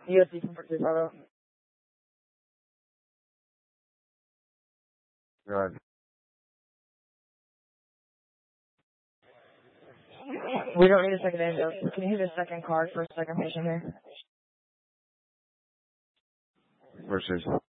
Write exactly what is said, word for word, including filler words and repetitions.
U S D from Berkeley Bravo. Go ahead. We don't need a second ambulance. Can you hit a second card for a second patient here? Versus.